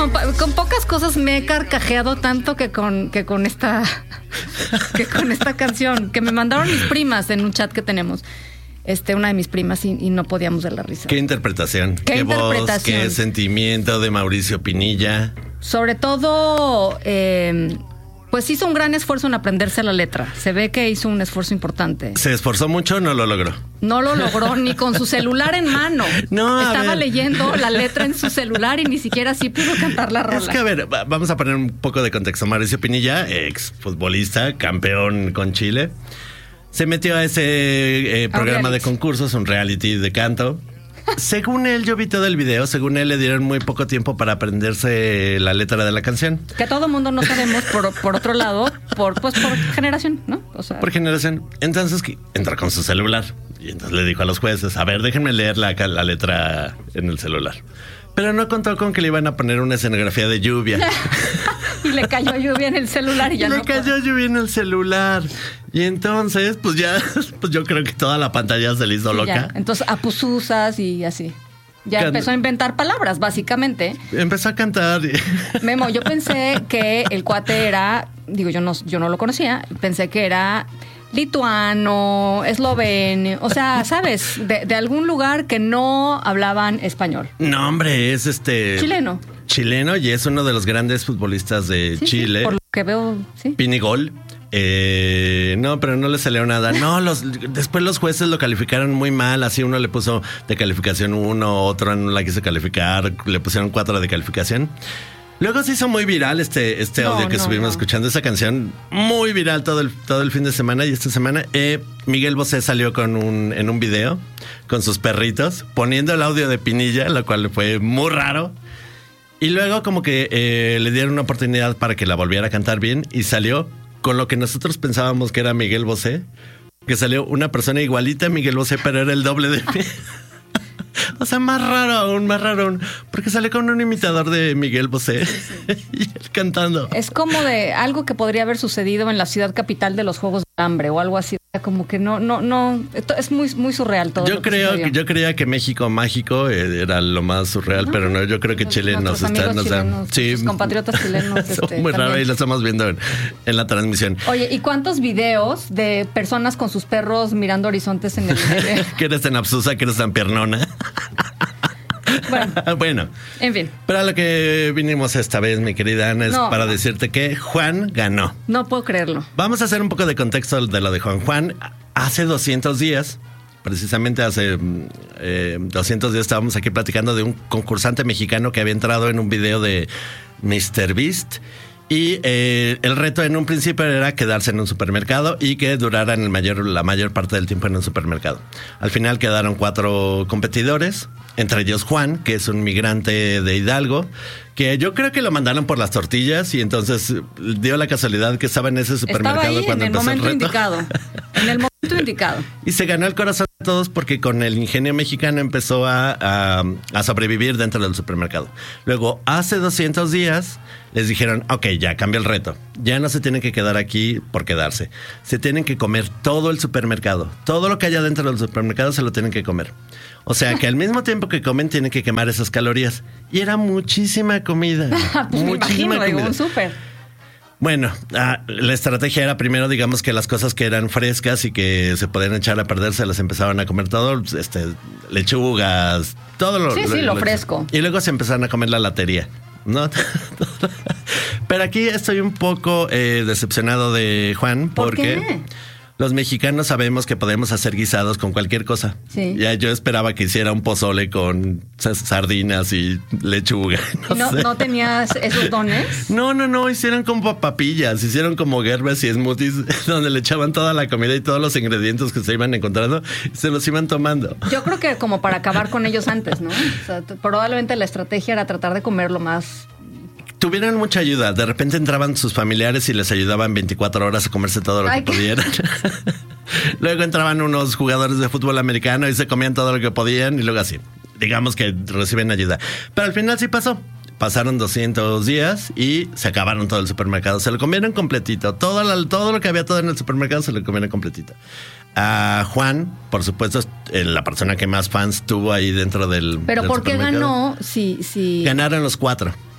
con pocas cosas me he carcajeado tanto que con esta canción que me mandaron mis primas en un chat que tenemos. Una de mis primas y no podíamos dar la risa. ¿Qué interpretación? ¿Qué voz? ¿Qué sentimiento de Mauricio Pinilla? Sobre todo, pues hizo un gran esfuerzo en aprenderse la letra. Se ve que hizo un esfuerzo importante. ¿Se esforzó mucho o no lo logró? No lo logró ni con su celular en mano. No, estaba leyendo la letra en su celular y ni siquiera así pudo cantar la rola. Es que, a ver, vamos a poner un poco de contexto. Mauricio Pinilla, exfutbolista, campeón con Chile, se metió a ese programa de concursos, un reality de canto. Según él, yo vi todo el video, según él le dieron muy poco tiempo para aprenderse la letra de la canción. Que todo mundo no sabemos, por otro lado, por generación, ¿no? O sea, por generación. Entonces entró con su celular y entonces le dijo a los jueces, a ver, déjenme leer la letra en el celular. Pero no contó con que le iban a poner una escenografía de lluvia. Y le cayó lluvia en el celular y ya no. Le cayó lluvia en el celular. Y entonces, pues yo creo que toda la pantalla se le hizo loca. Ya. Entonces, apususas y así. Ya empezó a inventar palabras, básicamente. Empezó a cantar. Memo, yo pensé que el cuate era, yo no lo conocía, pensé que era lituano, esloveno, o sea, ¿sabes? De algún lugar que no hablaban español. No, hombre, es chileno. Chileno y es uno de los grandes futbolistas de Chile. Sí, por lo que veo, sí. Pinigol. No, pero no le salió nada. No, después los jueces lo calificaron muy mal. Así uno le puso de calificación 1, otro no la quiso calificar, le pusieron 4 de calificación. Luego se hizo muy viral este audio que subimos escuchando esa canción. Muy viral todo el fin de semana. Y esta semana Miguel Bosé salió en un video con sus perritos, poniendo el audio de Pinilla, lo cual fue muy raro. Y luego como que le dieron una oportunidad para que la volviera a cantar bien y salió con lo que nosotros pensábamos que era Miguel Bosé, que salió una persona igualita a Miguel Bosé, pero era el doble de mí. O sea, más raro aún, porque sale con un imitador de Miguel Bosé y él cantando. Es como de algo que podría haber sucedido en la ciudad capital de los Juegos del Hambre o algo así. Como que no, es muy, muy surreal todo. Yo creía que México Mágico era lo más surreal, pero no, yo creo que Chile nos está... Sus compatriotas chilenos. Son muy raros y lo estamos viendo en la transmisión. Oye, ¿y cuántos videos de personas con sus perros mirando horizontes en el video? Que eres tan absusa, que eres tan piernona. Bueno, en fin. Pero a lo que vinimos esta vez, mi querida Ana, es para decirte que Juan ganó. No puedo creerlo. Vamos a hacer un poco de contexto de lo de Juan. Juan, hace 200 días, precisamente hace 200 días estábamos aquí platicando de un concursante mexicano que había entrado en un video de MrBeast. Y el reto en un principio era quedarse en un supermercado y que duraran la mayor parte del tiempo en un supermercado. Al final quedaron 4 competidores, entre ellos Juan, que es un migrante de Hidalgo, que yo creo que lo mandaron por las tortillas y entonces dio la casualidad que estaba en ese supermercado cuando empezó el reto. En el momento indicado. Y se ganó el corazón de todos porque con el ingenio mexicano empezó a sobrevivir dentro del supermercado. Luego, hace 200 días, les dijeron, ok, ya cambia el reto. Ya no se tienen que quedar aquí por quedarse. Se tienen que comer todo el supermercado. Todo lo que haya dentro del supermercado se lo tienen que comer. O sea, que al mismo tiempo que comen, tienen que quemar esas calorías. Y era muchísima comida. Pues muchísima comida. Un súper. Bueno, la estrategia era primero, digamos, que las cosas que eran frescas y que se podían echar a perder, se las empezaban a comer todo, lechugas, todo lo fresco. Y luego se empezaron a comer la latería, ¿no? Pero aquí estoy un poco decepcionado de Juan porque... ¿Por qué? Los mexicanos sabemos que podemos hacer guisados con cualquier cosa. Sí. Ya yo esperaba que hiciera un pozole con sardinas y lechuga. ¿No tenías esos dones? No. Hicieron como papillas, hicieron como gerbes y smoothies donde le echaban toda la comida y todos los ingredientes que se iban encontrando y se los iban tomando. Yo creo que como para acabar con ellos antes, ¿no? O sea, probablemente la estrategia era tratar de comer lo más... Tuvieron mucha ayuda. De repente entraban sus familiares y les ayudaban 24 horas a comerse todo lo que pudieran. Luego entraban unos jugadores de fútbol americano y se comían todo lo que podían y luego así. Digamos que reciben ayuda. Pero al final sí pasó. Pasaron 200 días y se acabaron todo el supermercado. Se lo comieron completito. Todo lo que había todo en el supermercado se lo comieron completito. A Juan, por supuesto, la persona que más fans tuvo ahí dentro del Pero ¿por qué supermercado. ganó si... Ganaron los 4.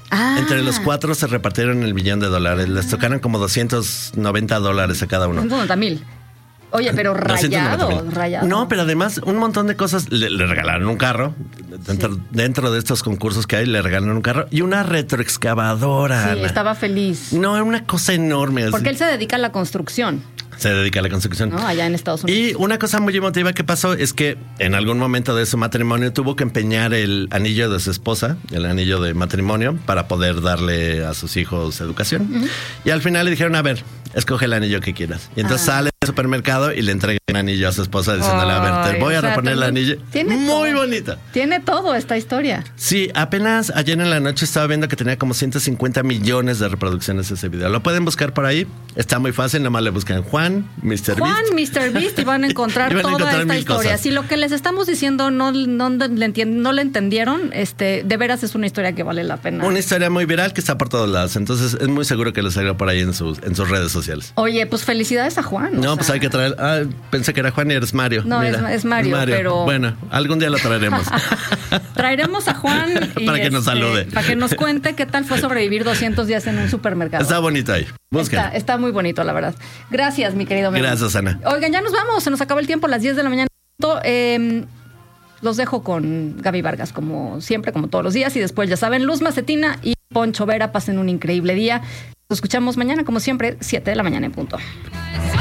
Entre los 4 se repartieron el $1 millón. Les tocaron como $290 a cada uno. 190,000. Oye, pero rayado. No, pero además un montón de cosas. Le regalaron un carro. Dentro de estos concursos que hay, le regalaron un carro y una retroexcavadora. Sí, Ana. estaba feliz. No, era una cosa enorme. Porque él se dedica a la construcción. Se dedica a la construcción. No, allá en Estados Unidos. Y una cosa muy emotiva que pasó es que en algún momento de su matrimonio tuvo que empeñar el anillo de su esposa, el anillo de matrimonio, para poder darle a sus hijos educación. Y al final le dijeron, a ver, escoge el anillo que quieras. Y entonces sale al supermercado y le entrega un anillo a su esposa diciéndole, a ver, te voy a reponer el anillo. Muy bonita. Tiene todo esta historia. Sí, apenas ayer en la noche estaba viendo que tenía como 150 millones de reproducciones ese video. Lo pueden buscar por ahí. Está muy fácil, nomás le buscan Juan, Mr. Beast y van a encontrar toda esta historia. Cosas. Si lo que les estamos diciendo no le entendieron, de veras es una historia que vale la pena. Una historia muy viral que está por todos lados. Entonces es muy seguro que les salga por ahí en sus redes sociales. Oye, pues felicidades a Juan. No, pues hay que traer. Pensé que era Juan y eres Mario. No, mira, es Mario, pero. Bueno, algún día lo traeremos. Traeremos a Juan para que nos salude. Para que nos cuente qué tal fue sobrevivir 200 días en un supermercado. Está bonito ahí. Está muy bonito, la verdad. Gracias, mi querido Memo. Gracias, Ana. Oigan, ya nos vamos. Se nos acabó el tiempo a las 10 de la mañana. Los dejo con Gaby Vargas, como siempre, como todos los días. Y después, ya saben, Luz Macetina y Poncho Vera. Pasen un increíble día. Nos escuchamos mañana, como siempre, 7 de la mañana en punto.